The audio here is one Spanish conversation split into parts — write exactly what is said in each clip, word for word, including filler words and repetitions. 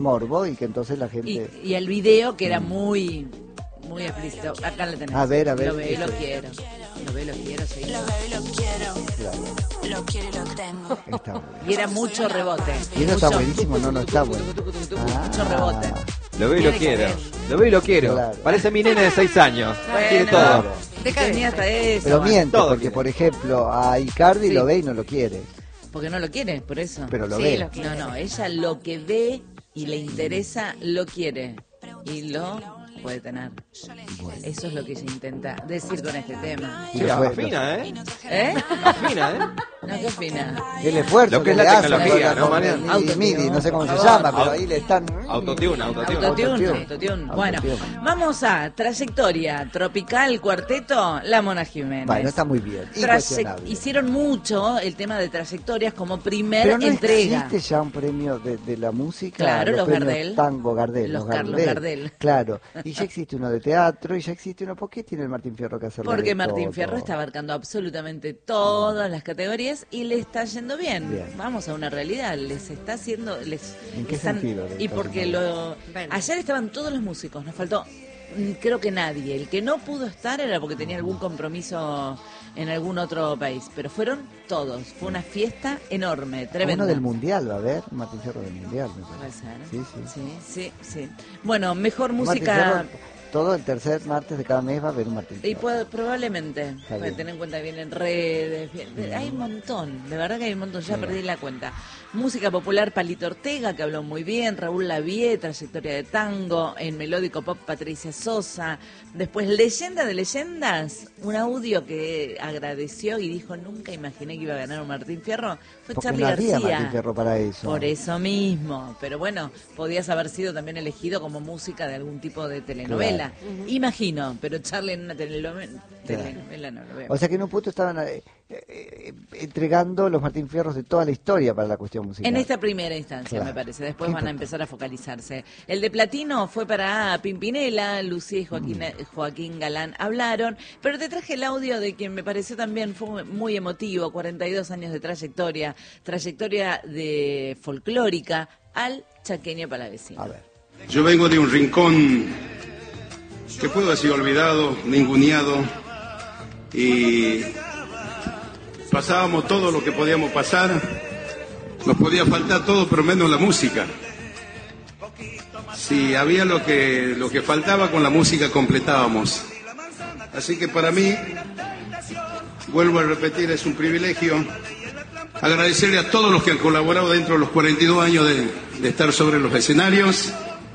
morbo y que entonces la gente... Y, y el video que era muy muy explícito. Acá lo tenés. A ver, a ver. Lo veo y lo quiero. Lo veo y lo quiero, sí. Lo veo y lo quiero. Claro. Lo quiero y lo tengo. Está bueno. Y era mucho rebote. Y eso mucho, está buenísimo, no, no está bueno. Ah. Mucho rebote. Lo veo y lo quiero. Lo veo y lo quiero. Claro. Parece mi nene de seis años. Bueno, Quiere todo. Claro. De Tenía hasta eso. Pero bueno. miente, todo porque quiere. por ejemplo a Icardi Sí. lo ve y no lo quiere. Porque no lo quiere, por eso. Pero lo Sí, ve. lo quiere. No, no, ella lo que ve y le interesa, lo quiere. Y lo puede tener. Bueno. Eso es lo que ella intenta decir con este tema. Y Sí, lo fue- afina, ¿eh? ¿Eh? Afina, ¿eh? No, qué fina. El esfuerzo Lo que que es le la hacen tecnología, con- ¿no, con Mariana? el Autotune, MIDI, no sé cómo se por llama, favor. pero ahí le están... Autotune, autotune. Autotune, Autotune. autotune. Bueno, Autotune. vamos a trayectoria tropical cuarteto La Mona Jiménez. Bueno, está muy bien. Traye- Incuestionable. Hicieron mucho el tema de trayectorias como primer Pero no entrega. existe ya un premio de, de la música. Claro, los premios Gardel. Tango Gardel. Los Carlos Gardel. Claro. Y ya existe uno de teatro y ya existe uno. ¿Por qué tiene el Martín Fierro que hacerlo? Porque de Martín todo? Fierro está abarcando absolutamente todas las categorías y le está yendo bien. Bien. Vamos a una realidad, les está haciendo... Les ¿En qué están- sentido le Y está porque yendo lo... Bueno. Ayer estaban todos los músicos, nos faltó mm, creo que nadie. El que no pudo estar era porque tenía algún compromiso en algún otro país, pero fueron todos. Fue una fiesta enorme, tremenda. Uno del Mundial va a haber, Martín Fierro del Mundial. Me Puede parece. ser. Sí, sí. Sí, sí, sí. Bueno, mejor Martín música... Fierro, todo el tercer martes de cada mes va a haber un Martín Y Fierro. puede- probablemente, Está puede bien. tener en cuenta que vienen redes, bien- hay un montón, de verdad que hay un montón, ya Sí. perdí la cuenta. Música popular, Palito Ortega, que habló muy bien, Raúl Lavie, trayectoria de tango, en melódico pop, Patricia Sosa, después Leyenda de Leyendas, un audio que agradeció y dijo, nunca imaginé que iba a ganar un Martín Fierro, fue Porque Charly no había García. Martín Fierro para eso. Por eso mismo, pero bueno, podías haber sido también elegido como música de algún tipo de telenovela. Imagino, pero Charlie en una telenovela, Claro. telenovela no lo veo. O sea que en un punto estaban eh, eh, entregando los Martín Fierros de toda la historia para la cuestión musical. En esta primera instancia, Claro. me parece. Después Qué van a importante. empezar a focalizarse. El de platino fue para Pimpinela, Lucía y Joaquín, Mm. Joaquín Galán hablaron, pero te traje el audio de quien me pareció también fue muy emotivo, cuarenta y dos años de trayectoria, trayectoria de folclórica al chaqueño palavecino. A ver. Yo vengo de un rincón que pudo haber sido olvidado, ninguneado, y pasábamos todo lo que podíamos pasar, nos podía faltar todo, pero menos la música. Si había lo que, lo que faltaba, con la música completábamos. Así que para mí, vuelvo a repetir, es un privilegio agradecerle a todos los que han colaborado dentro de los cuarenta y dos años de, de estar sobre los escenarios,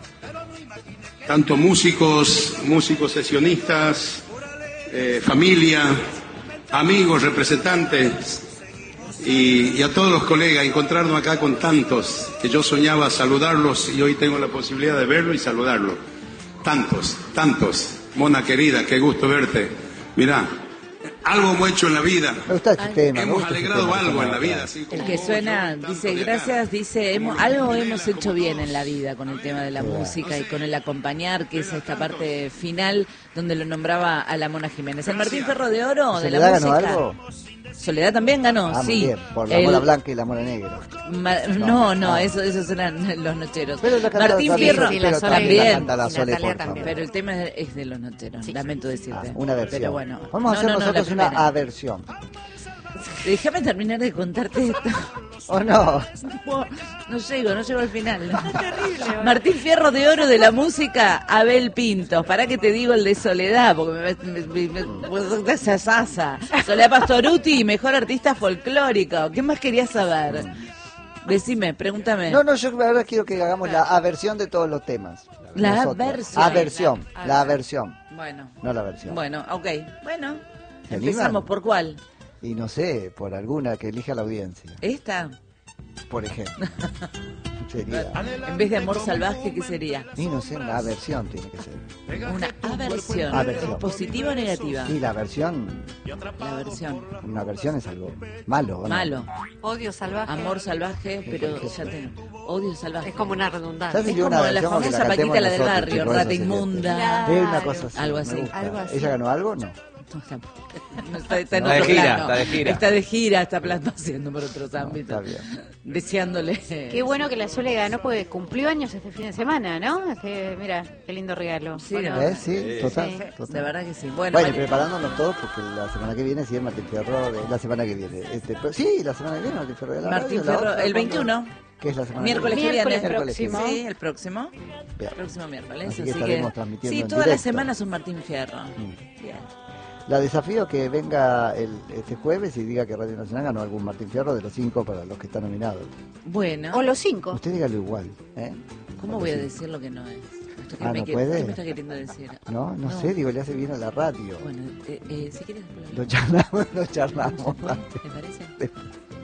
tanto músicos, músicos sesionistas, eh, familia, amigos, representantes, y, y a todos los colegas, encontrarnos acá con tantos, que yo soñaba saludarlos y hoy tengo la posibilidad de verlo y saludarlo. Tantos, tantos. Mona querida, qué gusto verte. Mirá, algo hemos hecho en la vida. Me gusta este tema. me Hemos gusta este alegrado tema que algo en suena la vida. acá. así como El que vos, suena, yo, dice, tanto de acá. gracias, dice, hemos, algo hemos hecho bien en la vida con el tema de la Claro. música y con el acompañar, que es esta parte final donde lo nombraba a la Mona Jiménez. El Martín Ferro de Oro de la ¿Soledad ganó música. algo? Soledad también ganó, Ah, muy sí. bien, por la El- mora blanca y la mora negra. Ma- no, no, ah. eso, esos eran los nocheros. Pero la canta Martín la Fierro Sole, sí, la pero Sole también la también. canta la Y Sole, Natalia por también. favor. Pero el tema es de los nocheros, lamento decirte. Ah, una versión. Pero bueno. Vamos a No, hacer no, no, la nosotros una primera. aversión. Déjame terminar de contarte esto. ¿O no? No, no llego, no llego al final. Martín Fierro de Oro de la música, Abel Pintos. Para que te digo el de Soledad, porque me, me, me, me- esa sasa. Soledad Pastoruti, mejor artista folclórico. ¿Qué más querías saber? Decime, pregúntame. No, no, yo ahora quiero que hagamos la aversión de todos los temas. La Nosotros. aversión. Aversión, la aversión, Bueno, no la versión. bueno, ok. Bueno, ¿Se empezamos. animan? ¿Por cuál? Y no sé, por alguna que elija la audiencia, ¿Esta? por ejemplo. Sería. En vez de amor salvaje, ¿qué sería? Y no sé, una aversión tiene que ser. Una aversión. Aversión. ¿Positiva o negativa? Y la aversión, La aversión. una aversión es algo malo. ¿o no? Malo. Odio salvaje. Amor salvaje, pero ya te... Odio salvaje. Es como una Ya redundancia. se Es dio como una la versión que famosa cantemos Paquita, la del nosotros, barrio, chicos, rata eso sería. inmunda. Es una cosa así. Algo me así. gusta. Algo así. ¿Ella ganó algo o no? No está, no está, está en Está de otro gira, plano. está de gira. Está de gira, está paseando por otros No, ámbitos. está bien. Deseándole. Qué bueno que la Sole ganó porque cumplió años este fin de semana, ¿no? Este, mira, qué lindo regalo. Sí, Bueno, ¿no? ¿Eh? Sí, total, Sí. total. De verdad que sí. Bueno, Bueno, y María- preparándonos todos porque la semana que viene sí es Martín Fierro, de, la semana que viene. Este, pero, sí, la semana que viene Martín Fierro de la Martín radio, la Fierro, otra, el ¿cuándo? veintiuno. ¿Qué es la semana Miércoles que que viene? viene. Miércoles Miércoles próximo. Sí, el próximo. Bien. El próximo miércoles. Así Así, que estaremos transmitiendo sí, en todas las directo. semanas son Martín Fierro. Mm. Bien. La desafío que venga el, este jueves y diga que Radio Nacional ganó algún Martín Fierro de los cinco para los que están nominados. Bueno, O los cinco. Usted dígalo igual, ¿eh? ¿cómo O voy a los decir lo que no es? ¿Esto qué Ah, me ¿no quiere- puede? ¿Qué me está queriendo decir? cinco? No, no, sé, digo, le hace bien a la radio. Bueno, eh, eh, si quieres después lo Lo charlamos, lo charlamos. ¿Te parece? Después.